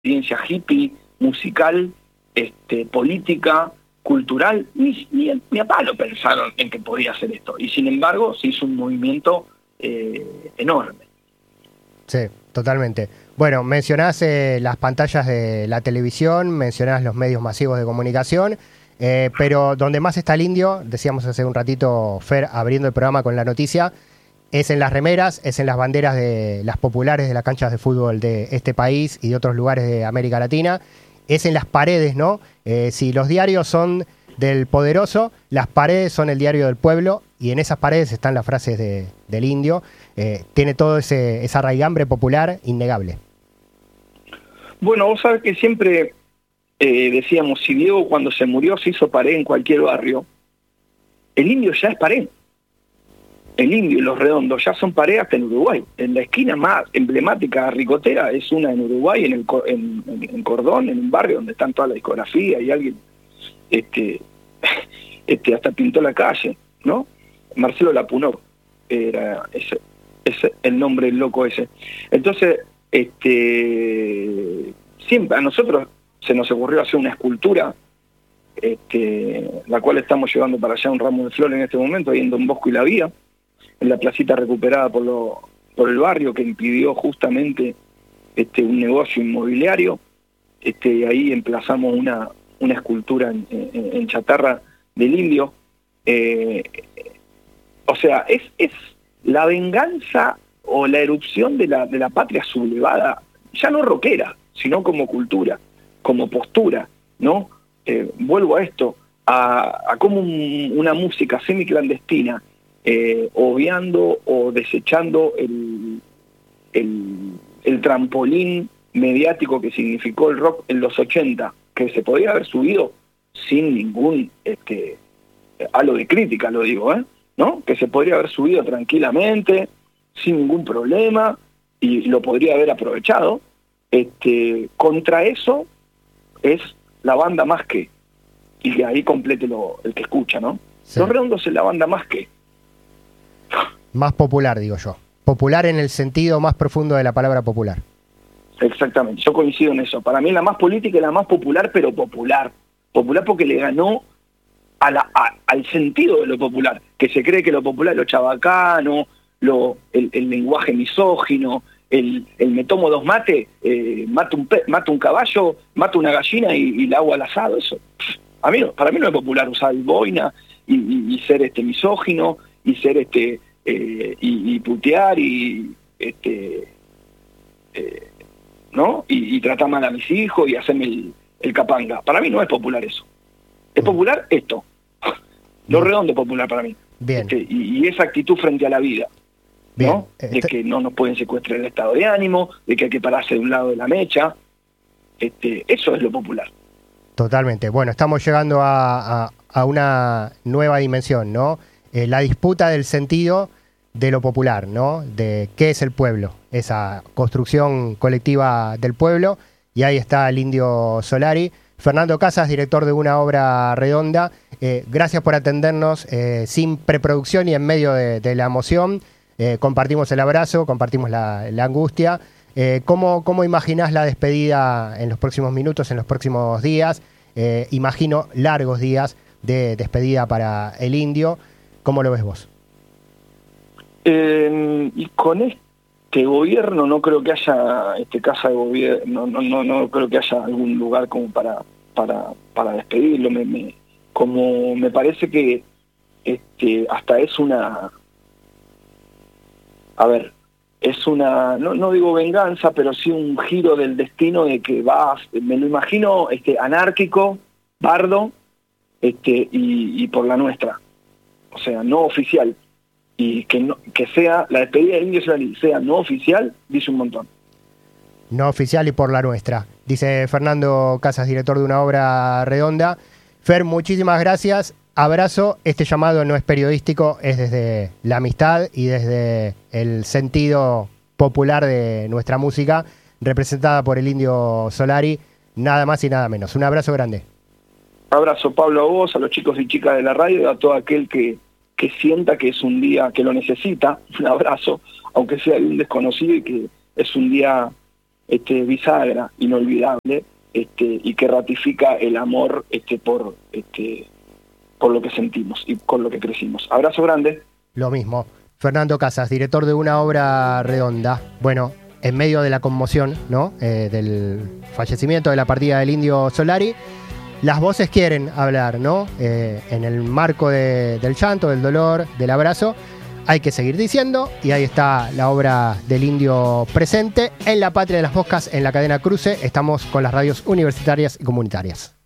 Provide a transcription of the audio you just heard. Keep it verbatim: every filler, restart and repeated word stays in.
experiencia hippie, musical, este, política, cultural, ni, ni, ni a palo pensaron en que podía hacer esto. Y sin embargo, se hizo un movimiento eh, enorme. Sí, totalmente. Bueno, mencionás eh, las pantallas de la televisión, mencionás los medios masivos de comunicación, eh, pero donde más está el indio, decíamos hace un ratito, Fer, abriendo el programa con la noticia, es en las remeras, es en las banderas de las populares de las canchas de fútbol de este país y de otros lugares de América Latina, es en las paredes, ¿no? Eh, si los diarios son del poderoso, las paredes son el diario del pueblo, y en esas paredes están las frases de, del indio. Eh, tiene todo ese esa raigambre popular innegable. Bueno, vos sabés que siempre eh, decíamos, si Diego cuando se murió se hizo pared en cualquier barrio, el indio ya es pared. El indio y los redondos ya son pared hasta en Uruguay. En la esquina más emblemática ricotera es una en Uruguay, en, el, en, en Cordón, en un barrio donde están toda la discografía y alguien este, este hasta pintó la calle, ¿no? Marcelo Lapunov era ese, ese el nombre del loco ese. Entonces, este siempre a nosotros se nos ocurrió hacer una escultura, este, la cual estamos llevando para allá un ramo de flores en este momento, ahí en Don Bosco y la Vía, en la placita recuperada por lo, por el barrio, que impidió justamente este un negocio inmobiliario. Este, ahí emplazamos una, una escultura en, en, en chatarra del indio. Eh, o sea, es, es la venganza o la erupción de la, de la patria sublevada, ya no rockera, sino como cultura, como postura, ¿no? Eh, vuelvo a esto, a, a como un, una música semiclandestina, eh, obviando o desechando el, el, el trampolín mediático que significó el rock en los ochenta, que se podía haber subido sin ningún este, halo de crítica, lo digo, ¿eh? ¿No? Que se podría haber subido tranquilamente, sin ningún problema, y lo podría haber aprovechado. Este, contra eso es la banda Más Que, y que ahí complete lo, el que escucha, ¿no? Sí. Los Redondos es la banda Más Que. Más popular, digo yo. Popular en el sentido más profundo de la palabra popular. Exactamente, yo coincido en eso. Para mí la más política es la más popular, pero popular. Popular porque le ganó a la, a, al sentido de lo popular, que se cree que lo popular es lo chabacano, lo, el, el lenguaje misógino, el, el me tomo dos mates, eh, mato, un pe, mato un caballo, mato una gallina y, y la hago al asado. Eso, a mí no, para mí no es popular usar boina y, y, y ser este misógino y ser este eh, y, y putear y este eh, ¿no? Y, y tratar mal a mis hijos y hacerme el, el capanga. Para mí no es popular eso. Es popular esto. Lo redondo es popular para mí. Bien. Este, y, y esa actitud frente a la vida. Bien. ¿No? Este... De que no nos pueden secuestrar el estado de ánimo, de que hay que pararse de un lado de la mecha. Este, eso es lo popular. Totalmente. Bueno, estamos llegando a, a, a una nueva dimensión, ¿no? Eh, la disputa del sentido de lo popular, ¿no? De qué es el pueblo, esa construcción colectiva del pueblo. Y ahí está el Indio Solari. Fernando Casas, director de Una Obra Redonda, eh, gracias por atendernos eh, sin preproducción y en medio de, de la emoción. Eh, compartimos el abrazo, compartimos la, la angustia. Eh, ¿cómo, ¿Cómo imaginás la despedida en los próximos minutos, en los próximos días? Eh, imagino largos días de despedida para el Indio. ¿Cómo lo ves vos? Eh, y con este gobierno no creo que haya este casa de gobierno, no, no, no, no creo que haya algún lugar como para para para despedirlo. Me, me, como me parece que este hasta es una a ver es una no, no digo venganza, pero sí un giro del destino de que va, me lo imagino este anárquico, bardo, este y, y por la nuestra, o sea, no oficial. Y que no, que sea la despedida del Indio Solari sea no oficial, dice un montón. No oficial y por la nuestra, dice Fernando Casas, director de Una Obra Redonda. Fer, muchísimas gracias, abrazo. Este llamado no es periodístico, es desde la amistad y desde el sentido popular de nuestra música, representada por el Indio Solari, nada más y nada menos. Un abrazo grande. Abrazo, Pablo, a vos, a los chicos y chicas de la radio, a todo aquel que que sienta que es un día que lo necesita, un abrazo, aunque sea de un desconocido, y que es un día este, bisagra, inolvidable, este, y que ratifica el amor este, por, este, por lo que sentimos y con lo que crecimos. Abrazo grande. Lo mismo. Fernando Casas, director de Una Obra Redonda. Bueno, en medio de la conmoción, ¿no? Eh, del fallecimiento, de la partida del Indio Solari, las voces quieren hablar, ¿no? Eh, en el marco de, del llanto, del dolor, del abrazo, hay que seguir diciendo, y ahí está la obra del Indio presente en La Patria de las Moscas, en la cadena Cruce. Estamos con las radios universitarias y comunitarias.